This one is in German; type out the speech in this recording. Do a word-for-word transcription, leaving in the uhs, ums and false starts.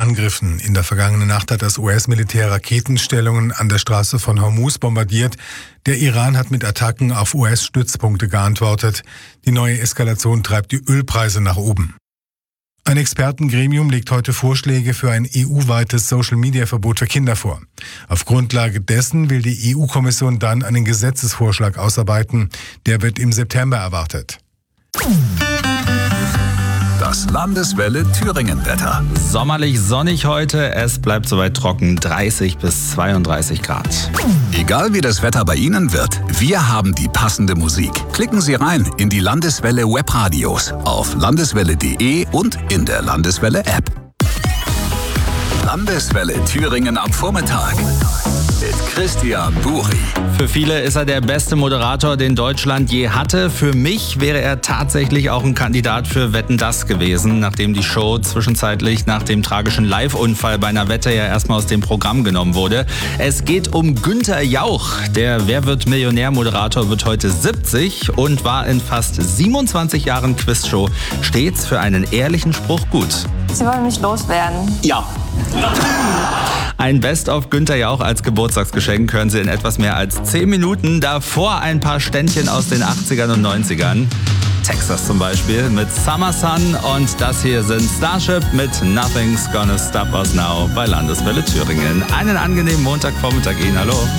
Angriffen. In der vergangenen Nacht hat das U S-Militär Raketenstellungen an der Straße von Hormuz bombardiert. Der Iran hat mit Attacken auf U S-Stützpunkte geantwortet. Die neue Eskalation treibt die Ölpreise nach oben. Ein Expertengremium legt heute Vorschläge für ein E U-weites Social-Media-Verbot für Kinder vor. Auf Grundlage dessen will die E U-Kommission dann einen Gesetzesvorschlag ausarbeiten. Der wird im September erwartet. Das Landeswelle Thüringen-Wetter. Sommerlich sonnig heute, es bleibt soweit trocken, dreißig bis zweiunddreißig Grad. Egal wie das Wetter bei Ihnen wird, wir haben die passende Musik. Klicken Sie rein in die Landeswelle Webradios auf landeswelle punkt de und in der Landeswelle App. Landeswelle Thüringen am Vormittag mit Christian Buri. Für viele ist er der beste Moderator, den Deutschland je hatte. Für mich wäre er tatsächlich auch ein Kandidat für Wetten, dass gewesen, nachdem die Show zwischenzeitlich nach dem tragischen Live-Unfall bei einer Wette ja erstmal aus dem Programm genommen wurde. Es geht um Günther Jauch. Der Wer wird Millionär-Moderator wird heute siebzig und war in fast siebenundzwanzig Jahren Quizshow stets für einen ehrlichen Spruch gut. Sie wollen mich loswerden? Ja. Ein Best-of Günther Jauch als Geburtstagsgeschenk hören Sie in etwas mehr als zehn Minuten. Davor ein paar Ständchen aus den achtzigern und neunzigern. Texas zum Beispiel mit Summer Sun und das hier sind Starship mit Nothing's Gonna Stop Us Now bei Landeswelle Thüringen. Einen angenehmen Montagvormittag Ihnen. Hallo.